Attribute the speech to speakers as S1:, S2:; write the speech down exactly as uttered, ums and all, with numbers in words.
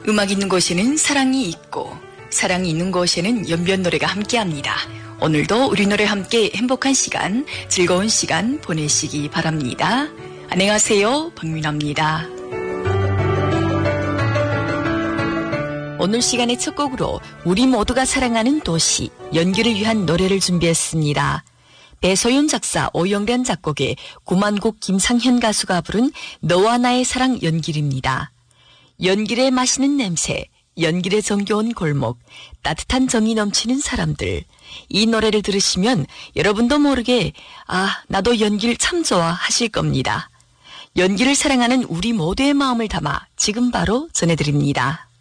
S1: 음악 있는 곳에는 사랑이 있고 사랑이 있는 곳에는 연변 노래가 함께합니다. 오늘도 우리 노래 함께 행복한 시간, 즐거운 시간 보내시기 바랍니다. 안녕하세요, 박민아입니다. 오늘 시간의 첫 곡으로 우리 모두가 사랑하는 도시, 연기를 위한 노래를 준비했습니다. 배소연 작사, 오영란 작곡의 구만곡 김상현 가수가 부른 너와 나의 사랑 연길입니다. 연길의 마시는 냄새, 연길의 정겨운 골목, 따뜻한 정이 넘치는 사람들. 이 노래를 들으시면 여러분도 모르게 아, 나도 연길 참 좋아 하실 겁니다. 연길을 사랑하는 우리 모두의 마음을 담아 지금 바로 전해드립니다.